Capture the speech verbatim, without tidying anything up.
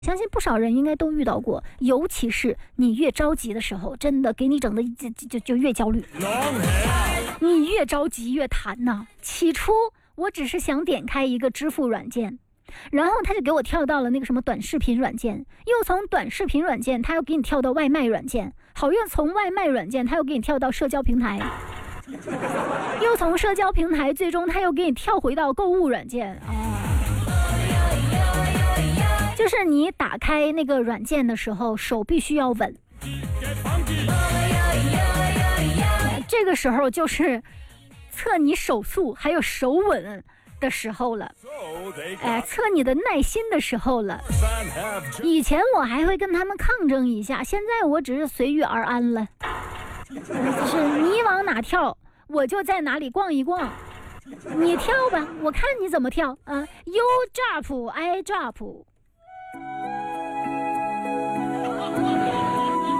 相信不少人应该都遇到过，尤其是你越着急的时候，真的给你整的就就就越焦虑，你越着急越弹呐。起初我只是想点开一个支付软件，然后他就给我跳到了那个什么短视频软件，又从短视频软件他又给你跳到外卖软件，好，又从外卖软件他又给你跳到社交平台，又从社交平台最终他又给你跳回到购物软件啊。就是你打开那个软件的时候，手必须要稳，这个时候就是测你手速还有手稳的时候了，哎，测你的耐心的时候了。以前我还会跟他们抗争一下，现在我只是随遇而安了，就是你往哪跳，我就在哪里逛一逛，你跳吧，我看你怎么跳啊。You drop, I drop。